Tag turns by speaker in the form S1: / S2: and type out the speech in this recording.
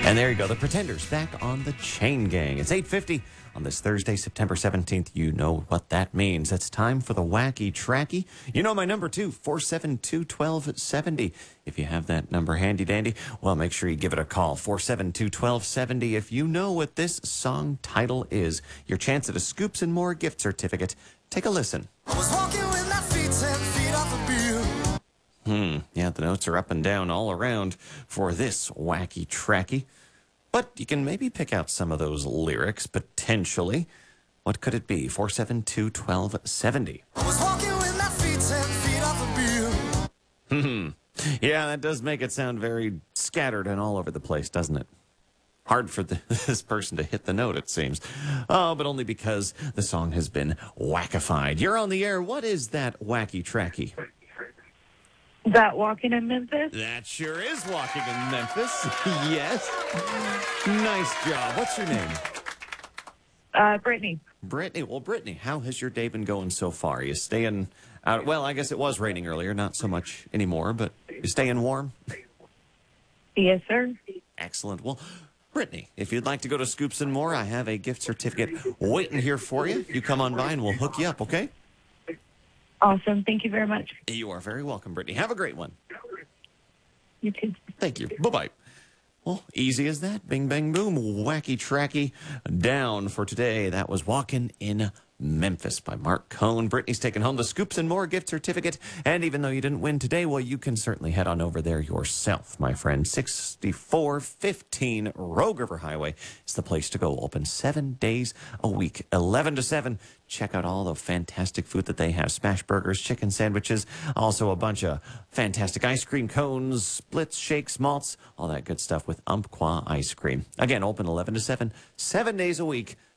S1: And there you go, the Pretenders back on the Chain Gang. It's 8:50 on this Thursday, September 17th. You know what that means. It's time for the Wacky Tracky. You know my number too, 472-1270. If you have that number handy dandy, well, make sure you give it a call, 472-1270. If you know what this song title is, your chance at a Scoops and More gift certificate. Take a listen.
S2: I was walking with my feet 10 feet off the beam.
S1: Yeah, the notes are up and down all around for this Wacky Tracky. But you can maybe pick out some of those lyrics, potentially. What could it be? 472-1270.
S2: I was walking with my feet 10 feet off the beam.
S1: Yeah, that does make it sound very scattered and all over the place, doesn't it? Hard for this person to hit the note, it seems. Oh, but only because the song has been wackified. You're on the air. What is that Wacky Tracky?
S3: That Walking in Memphis?
S1: That sure is Walking in Memphis. Yes. Nice job. What's your name?
S3: Brittany.
S1: Brittany. Well, Brittany, how has your day been going so far? Are you staying out? Well, I guess it was raining earlier, not so much anymore, but you staying warm?
S3: Yes, sir.
S1: Excellent. Well, Brittany, if you'd like to go to Scoops and More, I have a gift certificate waiting here for you. You come on by and we'll hook you up, okay?
S3: Awesome. Thank you very much.
S1: You are very welcome, Brittany. Have a great one.
S3: You too.
S1: Thank you. Bye-bye. Well, easy as that. Bing, bang, boom. Wacky Tracky down for today. That was Walkin' in Memphis by Mark Cohn. Brittany's taking home the Scoops and More gift certificate. And even though you didn't win today, well, you can certainly head on over there yourself, my friend. 6415 Rogue River Highway is the place to go. Open 7 days a week, 11 to 7. Check out all the fantastic food that they have. Smash burgers, chicken sandwiches, also a bunch of fantastic ice cream cones, splits, shakes, malts, all that good stuff with Umpqua ice cream. Again, open 11 to 7, 7 days a week.